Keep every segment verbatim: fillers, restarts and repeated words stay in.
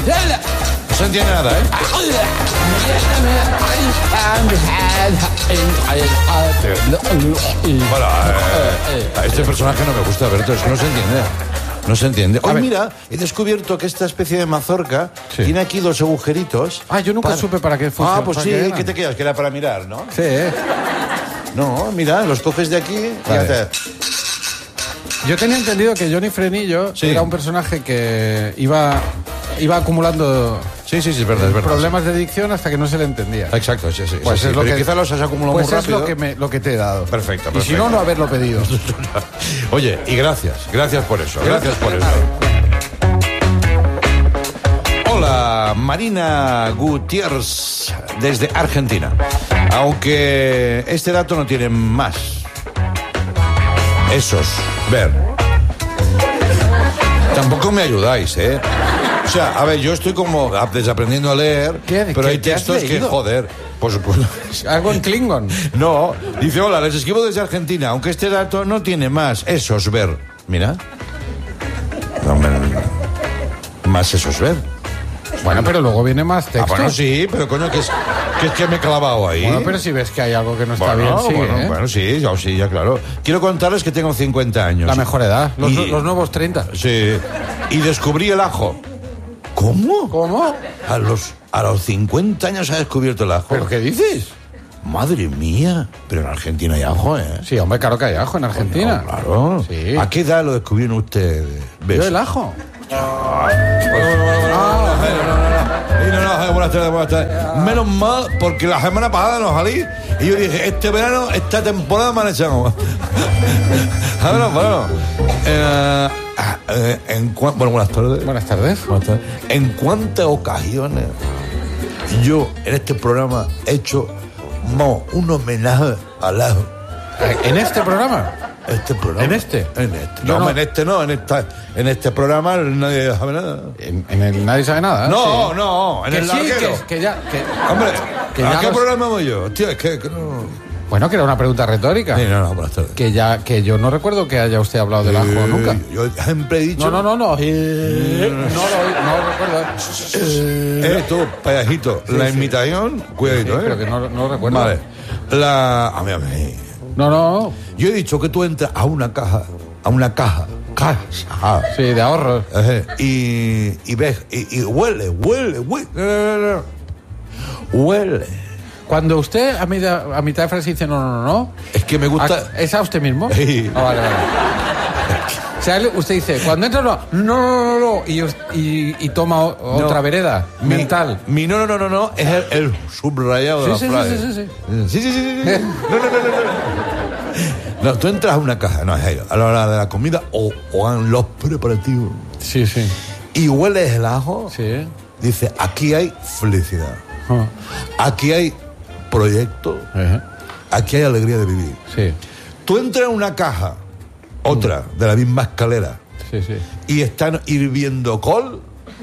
No se entiende nada, ¿eh? Bueno, eh, a este personaje no me gusta, Berto, es que no se entiende. No se entiende. Hoy, mira, he descubierto que esta especie de mazorca sí. tiene aquí dos agujeritos. Ah, yo nunca para... supe para qué funciona. Ah, pues sí, ¿qué, ¿qué te quedas? Que era para mirar, ¿no? Sí, ¿eh? No, mira, los coges de aquí vale. y ya te... Yo tenía entendido que Johnny Frenillo sí. era un personaje que iba, iba acumulando... Sí, sí, sí, es verdad, es verdad. Problemas de dicción hasta que no se le entendía. Exacto, sí, sí. Pues sí, es sí. lo Pero que quizá los has acumulado pues muy rápido. Pues es lo que, me, lo que te he dado. Perfecto, perfecto. Y si no, no haberlo pedido. Oye, y gracias, gracias por eso, gracias por eso. Hola, Marina Gutiérrez, desde Argentina. Aunque este dato no tiene más. Esos, ver. Tampoco me ayudáis, ¿eh? O sea, a ver, yo estoy como desaprendiendo a leer, ¿Qué? pero ¿Qué, hay textos que, joder, por supuesto. ¿Algo en Klingon? No, dice, hola, les escribo desde Argentina, aunque este dato no tiene más. Esos, ver. Mira. No, me... Más esos, ver. Bueno, pero luego viene más texto. Ah, bueno, sí, pero coño, que es que, es que me he clavado ahí. Bueno, pero si ves que hay algo que no está bueno, bien, sigue, bueno, ¿eh? bueno, sí, ya, sí, ya claro. Quiero contarles que tengo cincuenta años. La mejor edad, los, y, los nuevos treinta. Sí, y descubrí el ajo. ¿Cómo? ¿Cómo? A los, a los cincuenta años ha descubierto el ajo. ¿Pero qué dices? Madre mía, pero en Argentina hay ajo, ¿eh? Sí, hombre, claro que hay ajo en Argentina. Bueno, claro. Sí. ¿A qué edad lo descubrieron ustedes? ¿Yo el ajo? Ah, bueno, bueno, bueno, ah, no, no, no, no, buenas tardes, buenas tardes. Menos mal, porque la semana pasada no salí y yo dije, este verano, esta temporada me han echado. Bueno, bueno. Eh, eh, en cua- bueno, buenas tardes. Buenas tardes. Buenas tardes. ¿En cuántas ocasiones yo en este programa he hecho mo, un homenaje al ajo? ¿En este programa? Este programa. ¿En este? En este. Yo No, no. en este no, en esta, en este programa nadie sabe nada. En, en el Nadie Sabe Nada. No, sí. no, en que el sí, larguero. que, que ya... Que, Hombre, que ¿a ya qué los- programa voy yo? Tío, es que, que no... Bueno, que era una pregunta retórica. Sí, no, no, buenas tardes. Que ya que yo no recuerdo que haya usted hablado del ajo Eh, nunca. Yo siempre he dicho... No, no, no, no. Eh, no, lo, no lo recuerdo. Eh, Eh, tú, payasito, la sí. imitación, cuidadito, sí, ¿eh? pero que no, no lo recuerdo. Vale. La... A mí, a mí... No, no. Yo he dicho que tú entras a una caja, a una caja, caja, Sí, de ahorros. eh, y, y ves, y, y huele, huele, huele, no, no, no, no. huele. Cuando usted a mitad, a mitad de frase dice no, no, no, no. Es que me gusta... ¿a- ¿Es a usted mismo? Sí. Ah, vale, vale. O sea, él- usted dice, cuando entra no, no, no, no, no, y, us- y, y toma o- otra No. vereda Mi- mental. Mi no, no, no, no, no, es el, el subrayado de Sí, la sí, frase. sí, sí, sí. Sí, sí, sí, sí, sí. No, no, no, no, no. No, tú entras a una caja, no, es ahí, a la hora de la comida o, o en los preparativos Sí, sí. y hueles el ajo, Sí. dice, aquí hay felicidad, Ah, aquí hay proyecto, eh, aquí hay alegría de vivir. Sí, Tú entras en una caja, otra, de la misma escalera, sí, sí. y están hirviendo col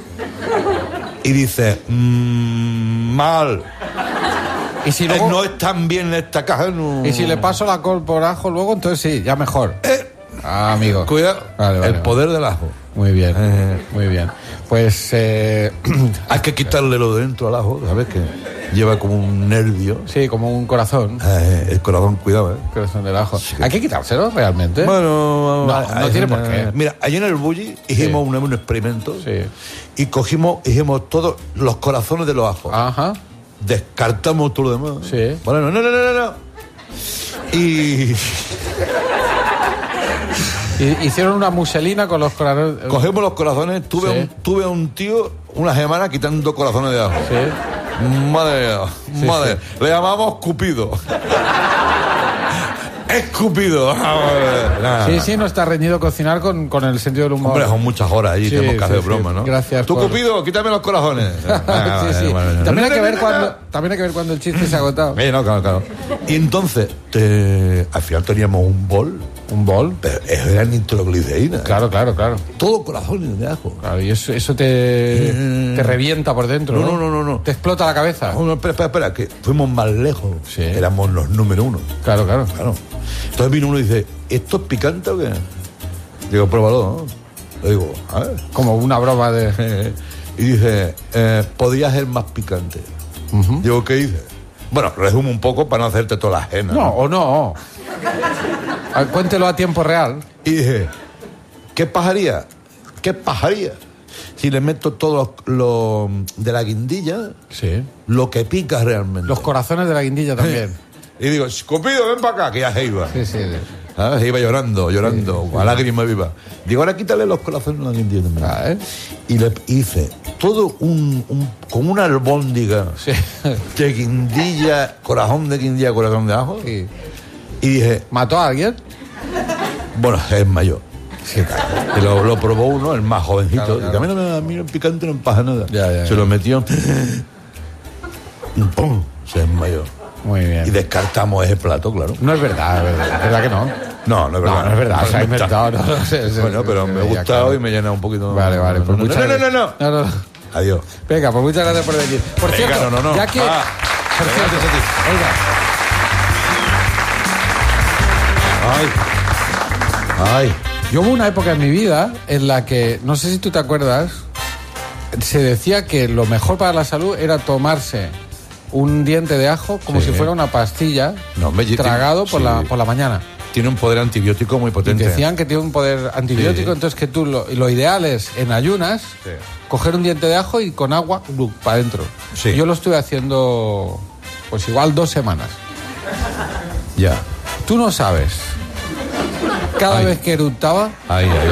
y dices, mmm, mal. Y si, Eh, luego, no están bien en esta caja. No. y si le paso la col por ajo luego, entonces sí, ya mejor. Eh, Ah, amigo. cuidado. Vale, vale, el vale. poder del ajo. Muy bien, Eh. muy bien. Pues, eh, Hay que quitarle lo de dentro al ajo, ¿sabes? Que lleva como un nervio. sí, como un corazón. Eh, el corazón, cuidado, ¿eh? Corazón del ajo. Hay que quitárselo realmente. Bueno, No, hay- no tiene hay- por qué. Mira, allí en el Bulli hicimos un, un experimento Sí. y cogimos, hicimos todos los corazones de los ajos. Ajá. Descartamos todo lo demás. Sí. Bueno, no, no, no, no, no. Y Y- hicieron una muselina con los corazones. cogemos los corazones. Tuve, Sí. un, tuve un tío una semana quitando corazones de ajo. Sí. Madre mía, Sí, madre. Le llamamos Cupido. Escupido. Nada, Sí, nada. sí, no está reñido cocinar con, con el sentido del humor. Hombre, son muchas horas allí, Sí, tenemos que sí, hacer sí. broma, ¿no? Gracias Tú, por- Cupido, quítame los corazones. Ah, Sí, sí. vale, vale. También hay que No, ver no, no, cuando, no. también hay que ver cuando el chiste se ha agotado. Eh, no, claro, claro. Y entonces, te- al final teníamos un bol, Un bol. pero era nitroglicerina. Claro, claro, claro. Todo corazones de ajo. Claro, y eso, eso te, te revienta por dentro. No, ¿no? no, no, no, no. Te explota la cabeza. No, no, espera, espera, espera, que fuimos más lejos. Sí. Éramos los número uno. Claro, claro. Claro. Entonces vino uno y dice, ¿esto es picante o qué? Digo, pruébalo, ¿no? Le digo, a ver. Como una broma de. Eh, Y dije, eh, podía ser más picante. Uh-huh. Digo, ¿qué hice? Bueno, resumo un poco para no hacerte toda la ajena. No, ¿no? o no. Cuéntelo a tiempo real. Y dije, ¿qué pasaría? ¿Qué pasaría? Si le meto todo lo, lo de la guindilla, sí. lo que pica realmente. Los corazones de la guindilla también. Y digo, Cupido, ven para acá, que ya se iba. Sí, sí. ¿Ah? Se iba llorando, llorando, sí, sí. a lágrima viva. Digo, ahora quítale los corazones a la guindilla también. Ah, ¿eh? Y le hice todo un, un como una albóndiga sí. de guindilla, corazón de guindilla, corazón de ajo. Sí. Y dije, ¿mató a alguien? Bueno, es mayor. Sí, claro. Y lo, lo probó uno, el más jovencito. Claro, claro. Y también a mí el picante no me pasa nada. Ya, ya, se ya. lo metió y ¡pum! Se desmayó. Muy bien. Y descartamos ese plato, claro. No es verdad, es verdad. ¿Es verdad que no? No, no es verdad. No, no es verdad. No, se ha inventado. No, no sé, se, bueno, pero se, me ha gustado claro. Y me llena un poquito. Vale, vale. Pues no, muchas no, no, no, no, no, no. Adiós. Venga, pues muchas gracias por venir. Por Venga, cierto, no, no, no. ya que... Ah, por cierto, oiga. Ay. Ay. Yo hubo una época en mi vida en la que, no sé si tú te acuerdas, se decía que lo mejor para la salud era tomarse un diente de ajo como sí. si fuera una pastilla no, me, tragado por, sí. la, por la mañana. Tiene un poder antibiótico muy potente. Y decían que tiene un poder antibiótico, sí. entonces que tú, lo, lo ideal es, en ayunas, sí. coger un diente de ajo y con agua, para adentro. Sí. Yo lo estuve haciendo, pues igual dos semanas. Ya. Tú no sabes... Cada ay. vez que eructaba, ay, ay,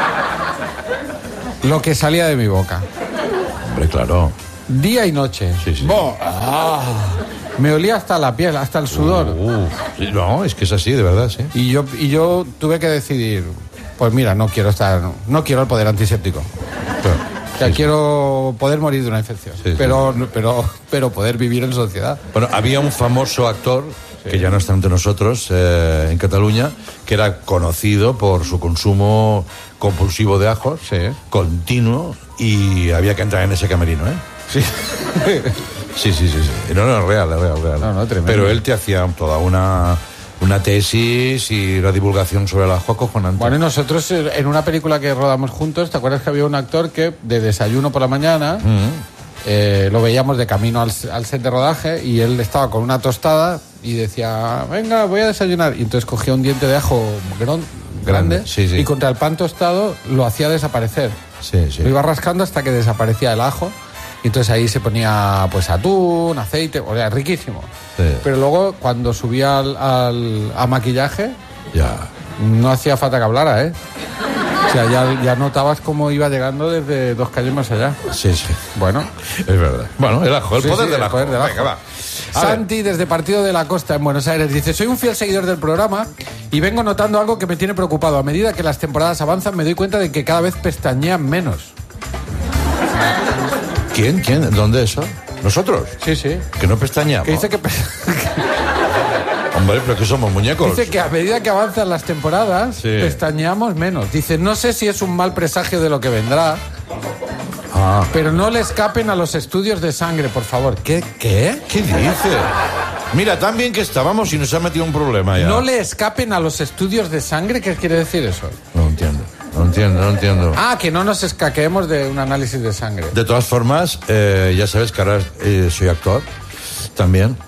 ay. lo que salía de mi boca. Hombre, claro. Día y noche. Sí, sí. Ah, me olía hasta la piel, hasta el sudor. Uh, uh, no, es que es así, de verdad, sí. Y yo, y yo tuve que decidir, pues mira, no quiero estar, no quiero el poder antiséptico. Claro. O sea, sí, quiero sí. poder morir de una infección, sí, pero, sí. pero, pero poder vivir en sociedad. Bueno, había un famoso actor... que ya no está entre nosotros, eh, en Cataluña, que era conocido por su consumo compulsivo de ajos, sí. continuo, y había que entrar en ese camerino, ¿eh? Sí. sí, sí, sí, sí. No, no, es real, es real, es real. No, no, tremendo. Pero él te hacía toda una, una tesis y la divulgación sobre el ajo acojonante. Bueno, y nosotros en una película que rodamos juntos, ¿te acuerdas que había un actor que de desayuno por la mañana... Mm. Eh, lo veíamos de camino al, al set de rodaje y él estaba con una tostada y decía, venga, voy a desayunar. Y entonces cogía un diente de ajo gran, grande, grande sí, sí. y contra el pan tostado lo hacía desaparecer. Sí, sí. Lo iba rascando hasta que desaparecía el ajo. Y entonces ahí se ponía pues atún, aceite, o sea, riquísimo. Sí. Pero luego cuando subía al, al, a maquillaje, ya. no hacía falta que hablara, ¿eh? O sea, ya, ya notabas cómo iba llegando desde dos calles más allá. Sí, sí. Bueno. Es verdad. Bueno, el ajo, el sí, poder sí, del ajo. Poder del ajo. Venga, va. Santi, desde Partido de la Costa, en Buenos Aires, dice, soy un fiel seguidor del programa y vengo notando algo que me tiene preocupado. A medida que las temporadas avanzan, me doy cuenta de que cada vez pestañean menos. ¿Quién? ¿Quién? ¿Dónde eso? ¿Nosotros? Sí, sí. Que no pestañeamos. Que dice que... Hombre, pero que somos muñecos. Dice que a medida que avanzan las temporadas, sí. pestañeamos menos. Dice, no sé si es un mal presagio de lo que vendrá, ah. pero no le escapen a los estudios de sangre, por favor. ¿Qué? ¿Qué? ¿Qué dice? Mira, tan bien que estábamos y nos ha metido un problema ya. ¿No le escapen a los estudios de sangre? ¿Qué quiere decir eso? No entiendo, no entiendo, no entiendo. Ah, que no nos escaqueemos de un análisis de sangre. De todas formas, eh, ya sabes que ahora eh, soy actor también.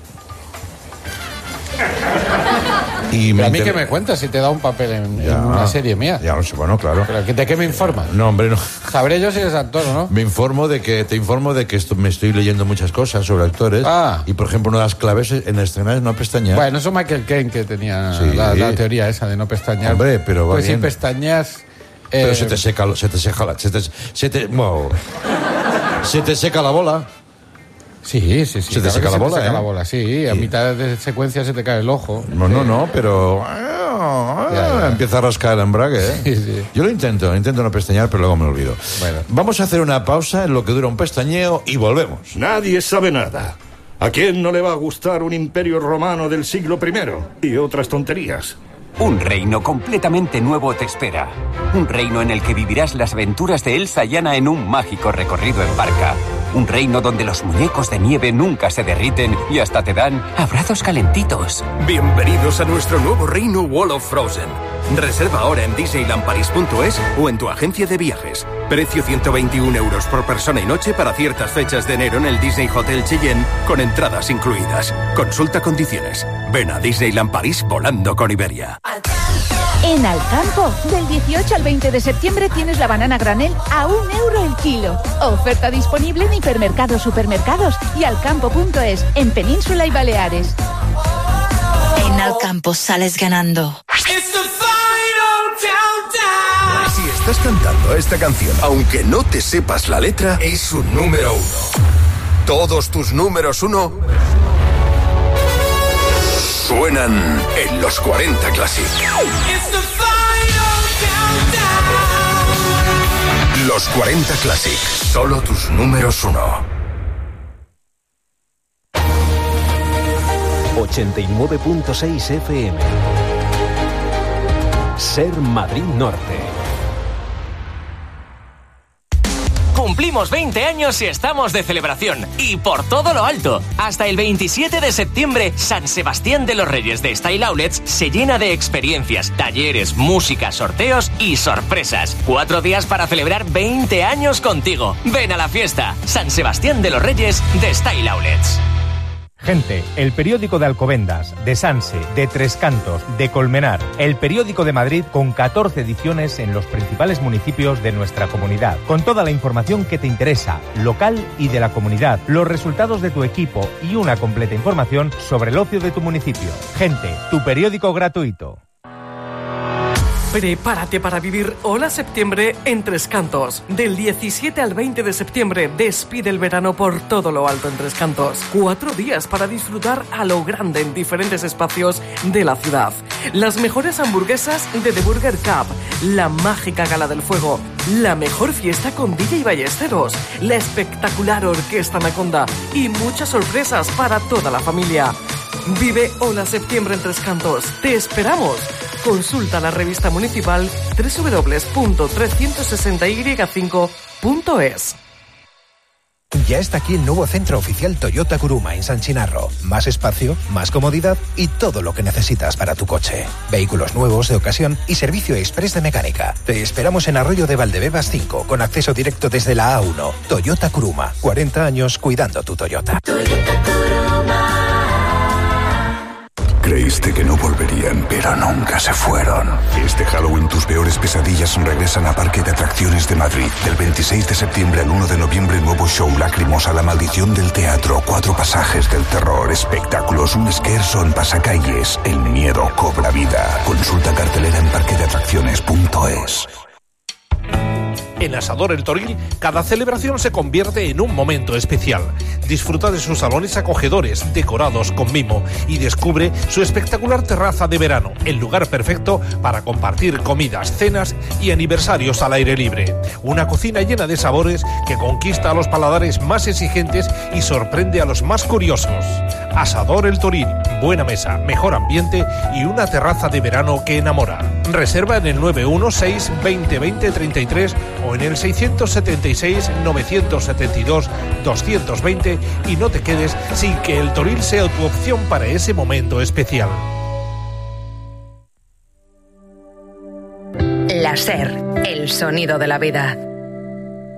Y me a mí inter... que me cuentas si te da un papel en, ya, en una serie mía. Ya, no sé, bueno, claro. ¿Pero de qué me informas? No, hombre, no. Sabré yo si eres actor o no. Me informo de que, te informo de que esto, me estoy leyendo muchas cosas sobre actores. Ah. Y, por ejemplo, una de las claves en estrenar es no pestañear. Bueno, eso Michael Caine que tenía sí. la, la teoría esa de no pestañear. Hombre, pero va Pues bien. si pestañeas... Eh... Pero se te seca, se te seca, se te, se te, wow. se te seca la bola. Sí, sí, sí. Se te seca la bola, se te seca ¿eh? la bola, sí. A sí. mitad de secuencia se te cae el ojo. No, sí. no, no, pero... Ya, ya. Empieza a rascar el embrague, ¿eh? Sí, sí. Yo lo intento, intento no pestañear, pero luego me olvido. Bueno. Vamos a hacer una pausa en lo que dura un pestañeo y volvemos. Nadie sabe nada. ¿A quién no le va a gustar un imperio romano del siglo primero? Y otras tonterías. Un reino completamente nuevo te espera. Un reino en el que vivirás las aventuras de Elsa y Anna en un mágico recorrido en barca. Un reino donde los muñecos de nieve nunca se derriten y hasta te dan abrazos calentitos. Bienvenidos a nuestro nuevo reino Wall of Frozen. Reserva ahora en disneyland paris punto es o en tu agencia de viajes. Precio ciento veintiún euros por persona y noche para ciertas fechas de enero en el Disney Hotel Cheyenne, con entradas incluidas. Consulta condiciones. Ven a Disneyland París volando con Iberia. En Alcampo, del dieciocho al veinte de septiembre tienes la banana granel a un euro el kilo. Oferta disponible en hipermercados, supermercados y alcampo punto es, en Península y Baleares. En Alcampo sales ganando. Si estás cantando esta canción, aunque no te sepas la letra, es un número uno. Todos tus números uno suenan en los cuarenta Classic. Los cuarenta Classic, solo tus números uno. ochenta y nueve punto seis F M. Ser Madrid Norte. Cumplimos veinte años y estamos de celebración. Y por todo lo alto. Hasta el veintisiete de septiembre, San Sebastián de los Reyes de Style Outlets se llena de experiencias, talleres, música, sorteos y sorpresas. Cuatro días para celebrar veinte años contigo. Ven a la fiesta. San Sebastián de los Reyes de Style Outlets. Gente, el periódico de Alcobendas, de Sanse, de Tres Cantos, de Colmenar, el periódico de Madrid con catorce ediciones en los principales municipios de nuestra comunidad, con toda la información que te interesa, local y de la comunidad, los resultados de tu equipo y una completa información sobre el ocio de tu municipio. Gente, tu periódico gratuito. Prepárate para vivir Hola Septiembre en Tres Cantos. Del diecisiete al veinte de septiembre, despide el verano por todo lo alto en Tres Cantos. Cuatro días para disfrutar a lo grande en diferentes espacios de la ciudad. Las mejores hamburguesas de The Burger Cup, la mágica Gala del Fuego, la mejor fiesta con D J Ballesteros, la espectacular Orquesta Anaconda y muchas sorpresas para toda la familia. Vive Hola Septiembre en Tres Cantos. ¡Te esperamos! Consulta la revista municipal doble u doble u doble u punto trescientos sesenta y cinco punto es. Ya está aquí el nuevo centro oficial Toyota Kuruma en San Chinarro. Más espacio, más comodidad y todo lo que necesitas para tu coche. Vehículos nuevos, de ocasión y servicio express de mecánica. Te esperamos en Arroyo de Valdebebas cinco, con acceso directo desde la A uno. Toyota Kuruma. cuarenta años cuidando tu Toyota. Toyota Kuruma. Creíste que no volverían, pero nunca se fueron. Este Halloween tus peores pesadillas regresan a Parque de Atracciones de Madrid. Del veintiséis de septiembre al uno de noviembre, nuevo show Lágrimas a la maldición del teatro. Cuatro pasajes del terror, espectáculos, un scherzo en pasacalles. El miedo cobra vida. Consulta cartelera en parque de atracciones punto es. En Asador El Toril, cada celebración se convierte en un momento especial. Disfruta de sus salones acogedores, decorados con mimo, y descubre su espectacular terraza de verano, el lugar perfecto para compartir comidas, cenas y aniversarios al aire libre. Una cocina llena de sabores que conquista a los paladares más exigentes y sorprende a los más curiosos. Asador El Toril, buena mesa, mejor ambiente y una terraza de verano que enamora. Reserva en el nueve uno seis, veinte, veinte, treinta y tres o en el seiscientos setenta y seis, novecientos setenta y dos, doscientos veinte y no te quedes sin que El Toril sea tu opción para ese momento especial. La SER, el sonido de la vida.